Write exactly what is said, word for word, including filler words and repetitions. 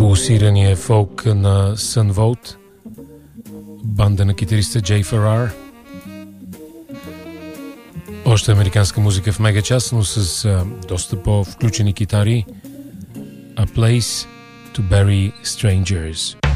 пулсирания фолк на Sun Volt, банда на китариста Джей Феррар. Още американска музика в мегачас, но с а, доста по-включени китари. A Place to Bury Strangers.